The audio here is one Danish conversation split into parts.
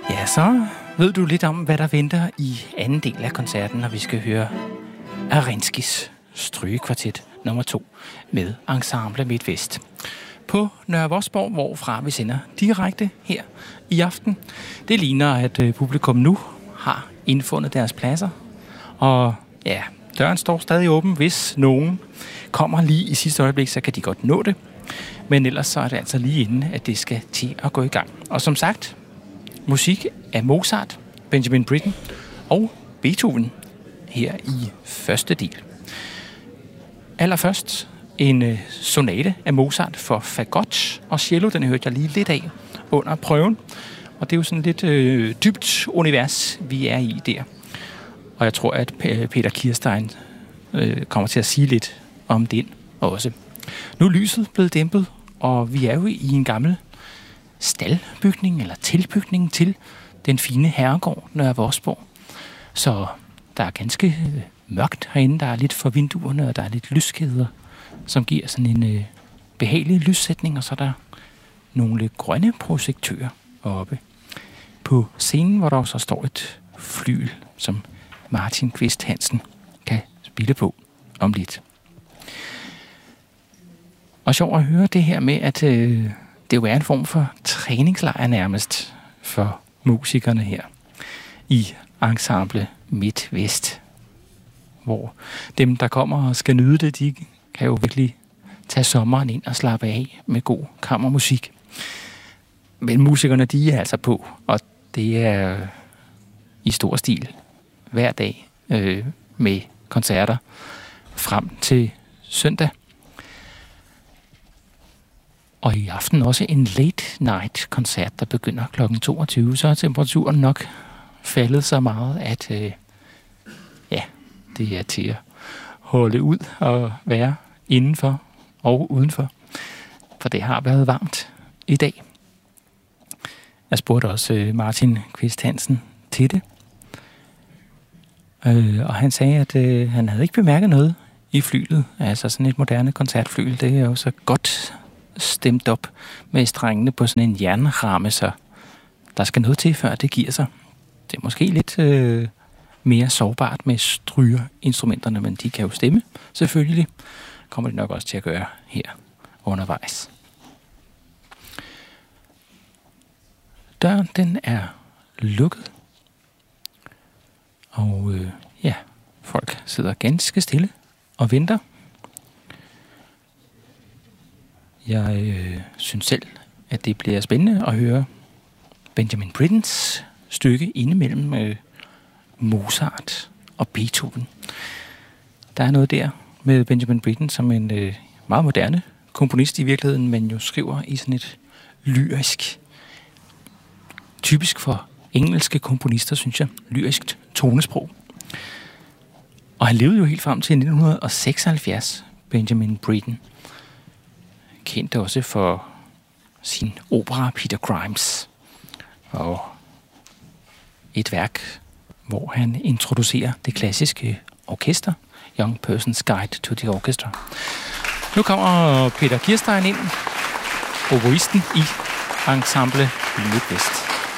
Ja, så ved du lidt om, hvad der venter i anden del af koncerten, når vi skal høre Arensky's Strygekvartet nummer 2 med Ensemble MidtVest. På Nørre Vosborg, hvorfra vi sender direkte her i aften. Det ligner, at publikum nu har indfundet deres pladser. Og ja, døren står stadig åben. Hvis nogen kommer lige i sidste øjeblik, så kan de godt nå det. Men ellers så er det altså lige inden, at det skal til at gå i gang. Og som sagt, musik af Mozart, Benjamin Britten og Beethoven her i første del. Allerførst en sonate af Mozart for fagot og cello. Den hørte jeg lige lidt af under prøven. Og det er jo sådan lidt dybt univers, vi er i der. Og jeg tror, at Peter Kirstein kommer til at sige lidt om den også. Nu er lyset blevet dæmpet, og vi er jo i en gammel staldbygning eller tilbygning til den fine herregård Nørre Vosborg. Så der er ganske mørkt herinde. Der er lidt for vinduerne, og der er lidt lyskæder, som giver sådan en behagelig lyssætning. Og så er der nogle grønne projektører oppe på scenen, hvor der så står et flygel, som Martin Kvist Hansen kan spille på om lidt. Og sjovt at høre det her med, at det jo er en form for træningslejr nærmest for musikerne her i Ensemble MidtVest. Hvor dem, der kommer og skal nyde det, de kan jo virkelig tage sommeren ind og slappe af med god kammermusik. Men musikerne, de er altså på, og det er i stor stil hver dag med koncerter frem til søndag. Og i aften også en late night koncert, der begynder kl. 22. Så er temperaturen nok faldet så meget, at det er til at holde ud og være indenfor og udenfor. For det har været varmt i dag. Jeg spurgte også Martin Kvist Hansen til det. Og han sagde, at han havde ikke bemærket noget i flylet. Altså sådan et moderne koncertflyl, det er jo så godt stemt op med strengene på sådan en jernramme, så der skal noget til, før det giver sig. Det er måske lidt mere sårbart med strygeinstrumenterne, men de kan jo stemme, selvfølgelig. Kommer det nok også til at gøre her undervejs. Døren, den er lukket. Og folk sidder ganske stille og venter. Jeg synes selv, at det bliver spændende at høre Benjamin Brittens stykke indimellem Mozart og Beethoven. Der er noget der med Benjamin Britten som en meget moderne komponist i virkeligheden, men jo skriver i sådan et lyrisk, typisk for engelske komponister, synes jeg, lyrisk tonesprog. Og han levede jo helt frem til 1976, Benjamin Britten. Kendt også for sin opera Peter Grimes. Og et værk, hvor han introducerer det klassiske orkester, Young Person's Guide to the Orchestra. Nu kommer Peter Kirstein ind, oboisten i Ensemble MidtVest.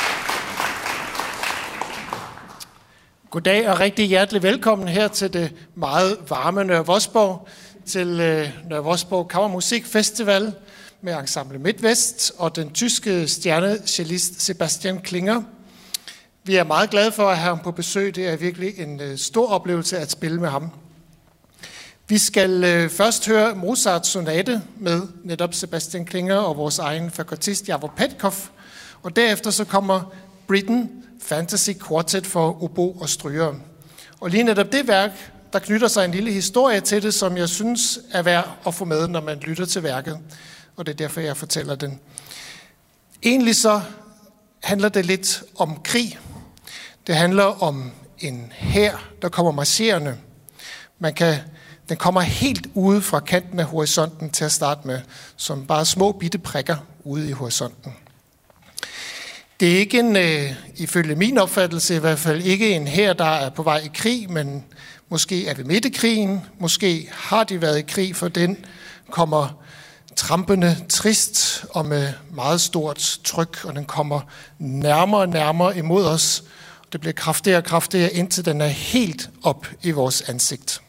Goddag og rigtig hjertelig velkommen her til det meget varme Nørre Vosborg, til Nørre Vosborg Kammermusikfestival med Ensemble MidtVest og den tyske stjernecellist Sebastian Klinger. Vi er meget glade for at have ham på besøg. Det er virkelig en stor oplevelse at spille med ham. Vi skal først høre Mozarts sonate med netop Sebastian Klinger og vores egen fagotist Javor Petkov. Og derefter så kommer Britten Fantasy Quartet for obo og stryger. Og lige netop det værk, der knytter sig en lille historie til det, som jeg synes er værd at få med, når man lytter til værket. Og det er derfor, jeg fortæller den. Egentlig så handler det lidt om krig. Det handler om en hær, der kommer marcherende. Den kommer helt ude fra kanten af horisonten til at starte med, som bare små bitte prikker ude i horisonten. Det er ikke ifølge min opfattelse i hvert fald ikke en hær, der er på vej i krig, men måske er vi midt i krigen, måske har de været i krig, for den kommer trampende, trist og med meget stort tryk, og den kommer nærmere og nærmere imod os. Det bliver kraftigere og kraftigere, indtil den er helt op i vores ansigt.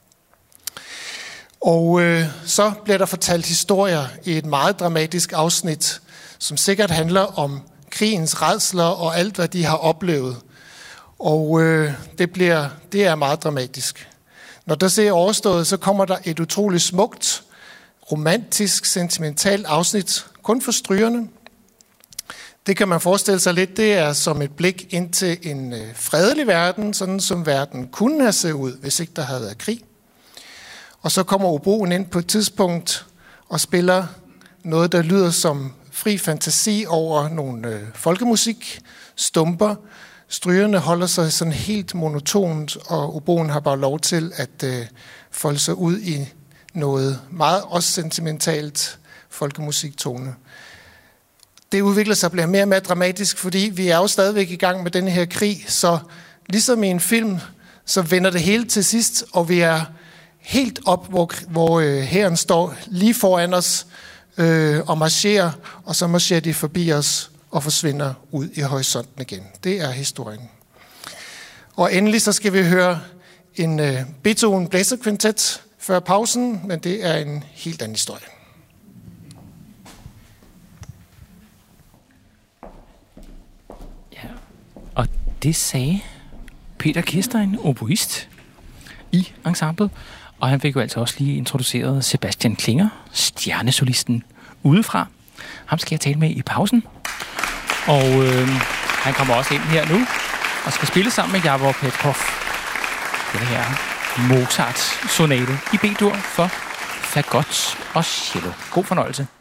Og så bliver der fortalt historier i et meget dramatisk afsnit, som sikkert handler om krigens rædsler og alt, hvad de har oplevet. Og det er meget dramatisk. Når der så er overstået, så kommer der et utroligt smukt, romantisk, sentimentalt afsnit, kun for strygerne. Det kan man forestille sig lidt, det er som et blik ind til en fredelig verden, sådan som verden kunne have set ud, hvis ikke der havde været krig. Og så kommer oboen ind på et tidspunkt og spiller noget, der lyder som fri fantasi over nogle folkemusik, stumper. Strygerne holder sig sådan helt monotont, og oboen har bare lov til at folde sig ud i noget meget også sentimentalt folkemusiktone. Det udvikler sig og bliver mere og mere dramatisk, fordi vi er jo stadigvæk i gang med denne her krig, så ligesom i en film, så vender det hele til sidst, og vi er helt op, hvor hæren står lige foran os og marcherer, og så marcherer de forbi os og forsvinder ud i horisonten igen. Det er historien. Og endelig så skal vi høre en Beethoven blæserkvintet før pausen, men det er en helt anden historie. Ja, og det sagde Peter Kirstein, oboist i ensemblet, og han fik jo altså også lige introduceret Sebastian Klinger, stjernesolisten udefra. Ham skal jeg tale med i pausen. Og han kommer også ind her nu og skal spille sammen med Javor Petrov. Det her Mozart-sonate i B-dur for fagot og cello. God fornøjelse.